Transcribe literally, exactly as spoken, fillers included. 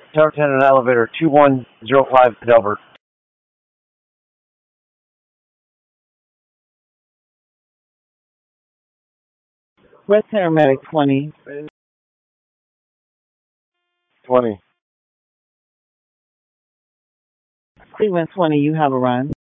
Tower ten and elevator two one zero five Delbert. West Paramedic twenty. twenty. Cleveland twenty, you have a run.